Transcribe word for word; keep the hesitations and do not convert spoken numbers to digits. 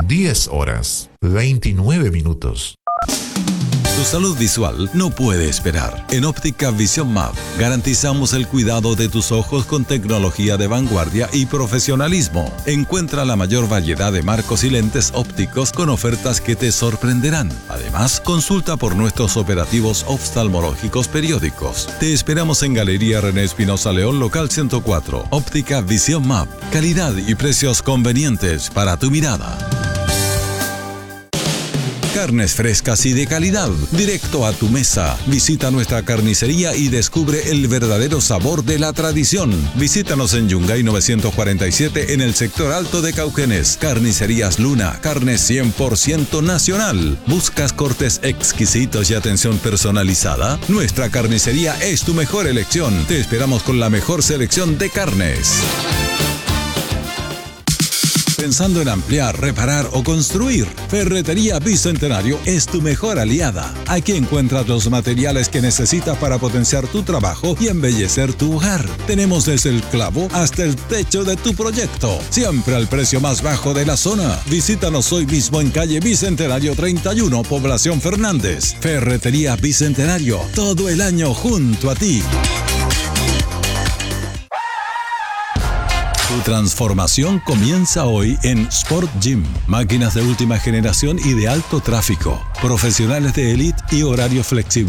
diez horas, veintinueve minutos. Tu salud visual no puede esperar. En Óptica Vision Map garantizamos el cuidado de tus ojos con tecnología de vanguardia y profesionalismo. Encuentra la mayor variedad de marcos y lentes ópticos con ofertas que te sorprenderán. Además, consulta por nuestros operativos oftalmológicos periódicos. Te esperamos en Galería René Espinosa León, local ciento cuatro. Óptica Vision Map. Calidad y precios convenientes para tu mirada. Carnes frescas y de calidad, directo a tu mesa. Visita nuestra carnicería y descubre el verdadero sabor de la tradición. Visítanos en Yungay novecientos cuarenta y siete en el sector alto de Cauquenes. Carnicerías Luna, carne cien por ciento nacional. ¿Buscas cortes exquisitos y atención personalizada? Nuestra carnicería es tu mejor elección. Te esperamos con la mejor selección de carnes. Pensando en ampliar, reparar o construir, Ferretería Bicentenario es tu mejor aliada. Aquí encuentras los materiales que necesitas para potenciar tu trabajo y embellecer tu hogar. Tenemos desde el clavo hasta el techo de tu proyecto, siempre al precio más bajo de la zona. Visítanos hoy mismo en calle Bicentenario treinta y uno, Población Fernández. Ferretería Bicentenario, todo el año junto a ti. Tu transformación comienza hoy en Sport Gym. Máquinas de última generación y de alto tráfico. Profesionales de élite y horario flexible.